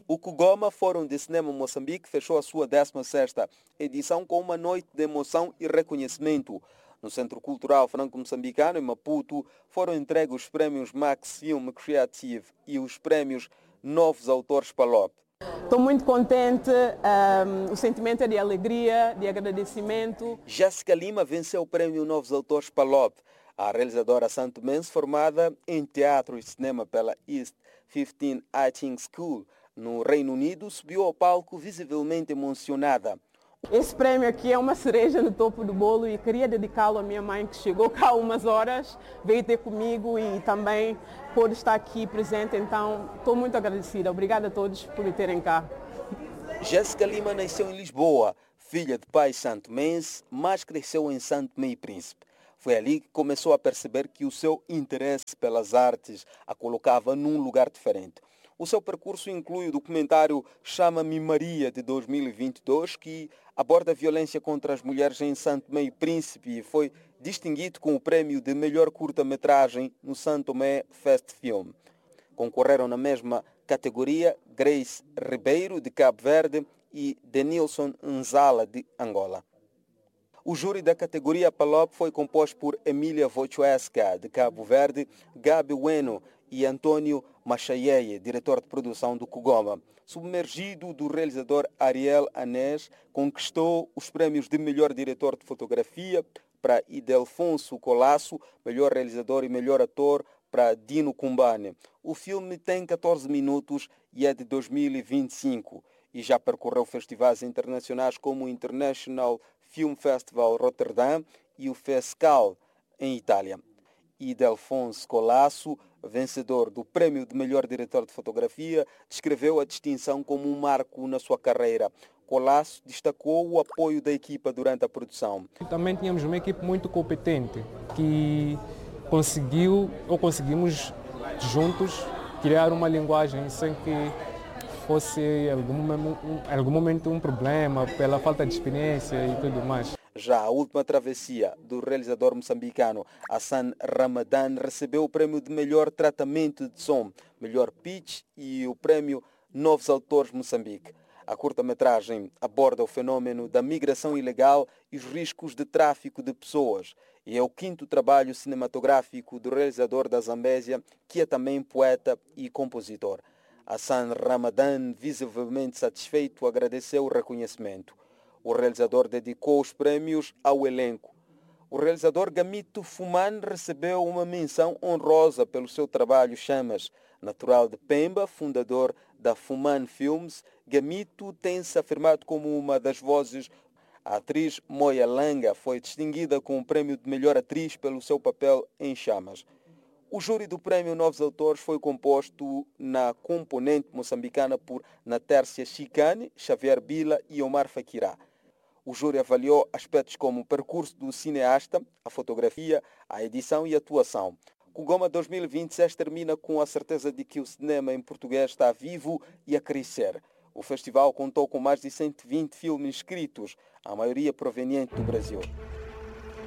O Kugoma Fórum de Cinema Moçambique fechou a sua 16ª edição com uma noite de emoção e reconhecimento. No Centro Cultural Franco-Moçambicano, em Maputo, foram entregues os prémios Max Film Creative e os prémios Novos Autores Palop. Estou muito contente, o sentimento é de alegria, de agradecimento. Jéssica Lima venceu o prémio Novos Autores Palop. A realizadora santomense, formada em teatro e cinema pela East 15 Acting School, no Reino Unido, subiu ao palco visivelmente emocionada. Esse prémio aqui é uma cereja no topo do bolo e queria dedicá-lo à minha mãe, que chegou cá há umas horas, veio ter comigo e também pôde estar aqui presente. Então, estou muito agradecida. Obrigada a todos por me terem cá. Jéssica Lima nasceu em Lisboa, filha de pais santomense, mas cresceu em Santo Tomé e Príncipe. Foi ali que começou a perceber que o seu interesse pelas artes a colocava num lugar diferente. O seu percurso inclui o documentário Chama-me Maria, de 2022, que aborda a violência contra as mulheres em Santo Tomé e Príncipe e foi distinguido com o prêmio de melhor curta-metragem no Santo Tomé Fest Film. Concorreram na mesma categoria Grace Ribeiro, de Cabo Verde, e Denilson Nzala, de Angola. O júri da categoria Palop foi composto por Emília Vochuesca, de Cabo Verde, Gabi Bueno e Antônio Machayeie, diretor de produção do Kugoma. Submergido, do realizador Ariel Anés, conquistou os prémios de melhor diretor de fotografia para Idelfonso Colasso, melhor realizador e melhor ator para Dino Kumbane. O filme tem 14 minutos e é de 2025 e já percorreu festivais internacionais como o International Film Festival Rotterdam e o FESCAL em Itália. Idelfonso Colasso, vencedor do Prémio de Melhor Diretor de Fotografia, descreveu a distinção como um marco na sua carreira. Colasso destacou o apoio da equipa durante a produção. Também tínhamos uma equipe muito competente que conseguimos juntos criar uma linguagem sem que fosse em algum momento um problema pela falta de experiência e tudo mais. Já a última travessia do realizador moçambicano Hassan Ramadan recebeu o prêmio de melhor tratamento de som, melhor pitch e o prêmio Novos Autores Moçambique. A curta-metragem aborda o fenômeno da migração ilegal e os riscos de tráfico de pessoas. E é o 5º trabalho cinematográfico do realizador da Zambésia, que é também poeta e compositor. Hassan Ramadan, visivelmente satisfeito, agradeceu o reconhecimento. O realizador dedicou os prémios ao elenco. O realizador Gamito Fuman recebeu uma menção honrosa pelo seu trabalho Chamas. Natural de Pemba, fundador da Fuman Films, Gamito tem-se afirmado como uma das vozes. A atriz Moya Langa foi distinguida com o prêmio de melhor atriz pelo seu papel em Chamas. O júri do Prémio Novos Autores foi composto na componente moçambicana por Natércia Chicane, Xavier Bila e Omar Fakirá. O júri avaliou aspectos como o percurso do cineasta, a fotografia, a edição e a atuação. Kugoma 2026 termina com a certeza de que o cinema em português está vivo e a crescer. O festival contou com mais de 120 filmes inscritos, a maioria proveniente do Brasil.